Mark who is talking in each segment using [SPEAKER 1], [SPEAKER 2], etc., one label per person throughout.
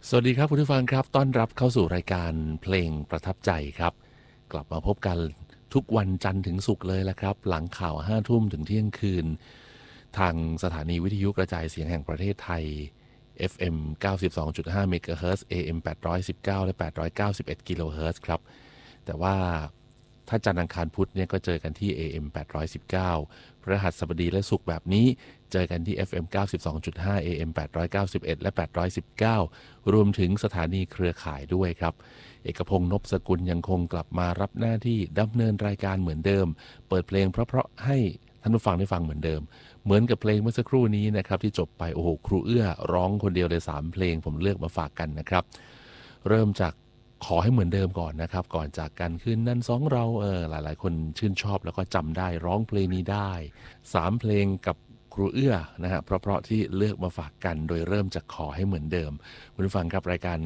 [SPEAKER 1] สวัสดีครับคุณผู้ฟังครับต้อนรับเข้าสู่รายการเพลงประทับใจครับกลับมาพบกันทุกวันจันทร์ถึงศุกร์เลยละครับหลังข่าว5 ทุ่มถึงเที่ยงคืนทางสถานีวิทยุกระจายเสียงแห่งประเทศไทย FM 92.5 เมกะเฮิรตซ์ AM 819และ891กิโลเฮิรตซ์ครับแต่ว่าถ้าจันทร์อังคารพุธเนี่ยก็เจอกันที่ AM 819พฤหัสบดีและศุกร์แบบนี้เจอกันที่ FM 92.5 AM 891และ819รวมถึงสถานีเครือข่ายด้วยครับเอกพงษ์นพสกุลยังคงกลับมารับหน้าที่ดำเนินรายการเหมือนเดิมเปิดเพลงเพราะๆให้ท่านผู้ฟังได้ฟังเหมือนเดิมเหมือนกับเพลงเมื่อสักครู่นี้นะครับที่จบไปโอ้โหครูเอื้อร้องคนเดียวเลย3เพลงผมเลือกมาฝากกันนะครับเริ่มจากขอให้เหมือนเดิมก่อนนะครับก่อนจากกันคืนนั้นสองเราหลายๆคนชื่นชอบแล้วก็จำได้ร้องเพลงนี้ได้3เพลงกับครูเอื้อนะฮะเพราะๆที่เลือกมาฝากกันโดยเริ่มจากขอให้เหมือนเดิมคุณผู้ฟังครับรายการ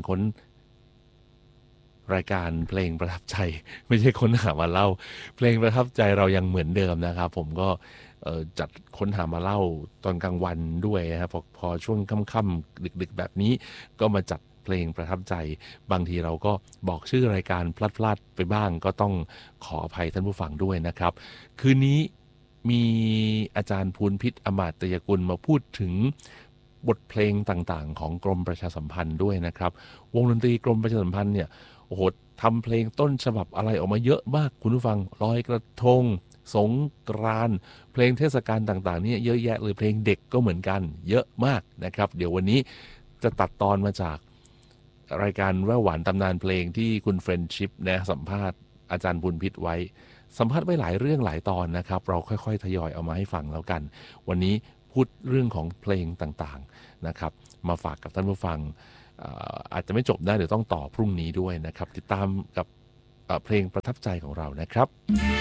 [SPEAKER 1] เพลงประทับใจไม่ใช่ค้นหามาเล่าเพลงประทับใจเรายังเหมือนเดิมนะครับผมก็จัดค้นหามาเล่าตอนกลางวันด้วยนะครับพอช่วงค่ำๆดึกๆแบบนี้ก็มาจัดเพลงประทับใจบางทีเราก็บอกชื่อรายการพลาดๆไปบ้างก็ต้องขออภัยท่านผู้ฟังด้วยนะครับคืนนี้มีอาจารย์ภูลพิษอมาตยกุลมาพูดถึงบทเพลงต่างๆของกรมประชาสัมพันธ์ด้วยนะครับวงดนตรีกรมประชาสัมพันธ์เนี่ยโอ้โหทำเพลงต้นฉบับอะไรออกมาเยอะมากคุณผู้ฟังลอยกระทงสงกรานต์เพลงเทศกาลต่างๆเนี่ยเยอะแยะเลยเพลงเด็กก็เหมือนกันเยอะมากนะครับเดี๋ยววันนี้จะตัดตอนมาจากรายการแว่วหวานตำนานเพลงที่คุณเฟรนชิพนะสัมภาษณ์อาจารย์บุญพิษไว้สัมภาษณ์ไว้หลายเรื่องหลายตอนนะครับเราค่อยๆทยอยเอามาให้ฟังแล้วกันวันนี้พูดเรื่องของเพลงต่างๆนะครับมาฝากกับท่านผู้ฟังอาจจะไม่จบได้เดี๋ยวต้องต่อพรุ่งนี้ด้วยนะครับติดตามกับเพลงประทับใจของเรานะครับ